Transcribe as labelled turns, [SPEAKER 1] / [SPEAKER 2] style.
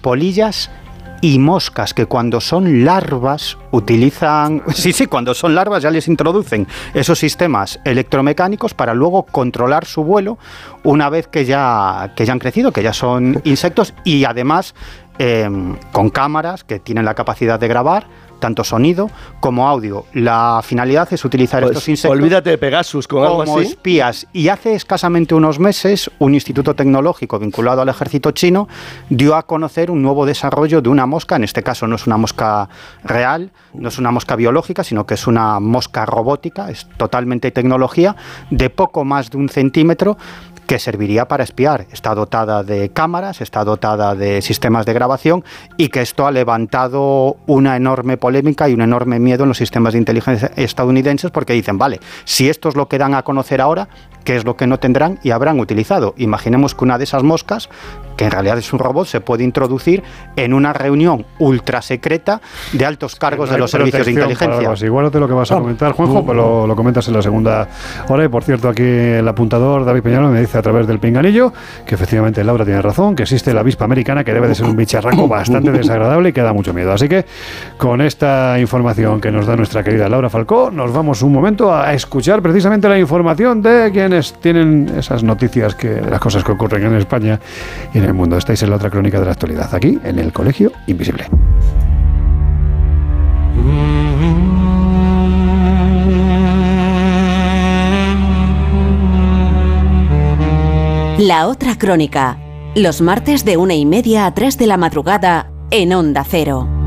[SPEAKER 1] polillas y moscas, que cuando son larvas utilizan... cuando son larvas ya les introducen esos sistemas electromecánicos para luego controlar su vuelo una vez que ya han crecido, que ya son insectos, y además con cámaras que tienen la capacidad de grabar tanto sonido como audio. La finalidad es utilizar estos insectos...
[SPEAKER 2] Olvídate de Pegasus con algo así.
[SPEAKER 1] Como espías. Y hace escasamente unos meses, un instituto tecnológico vinculado al ejército chino dio a conocer un nuevo desarrollo de una mosca. En este caso no es una mosca real, no es una mosca biológica, sino que es una mosca robótica, es totalmente tecnología, de poco más de 1 centímetro, que serviría para espiar. Está dotada de cámaras, está dotada de sistemas de grabación, y que esto ha levantado una enorme polémica y un enorme miedo en los sistemas de inteligencia estadounidenses, porque dicen, vale, si esto es lo que dan a conocer ahora, ¿qué es lo que no tendrán y habrán utilizado? Imaginemos que una de esas moscas, que en realidad es un robot, se puede introducir en una reunión ultra secreta de altos cargos de los servicios de inteligencia.
[SPEAKER 3] Igual de lo que vas a comentar, Juanjo, pero lo comentas en la segunda hora. Y por cierto, aquí el apuntador David Peñaló me dice a través del pinganillo que efectivamente Laura tiene razón, que existe la avispa americana, que debe de ser un bicharraco bastante desagradable y que da mucho miedo. Así que con esta información que nos da nuestra querida Laura Falcó, nos vamos un momento a escuchar precisamente la información de quienes tienen esas noticias de las cosas que ocurren en España y en el mundo. Estáis en la otra crónica de la actualidad, aquí en el Colegio Invisible.
[SPEAKER 4] La otra crónica, los martes de 1:30 a 3 de la madrugada en Onda Cero.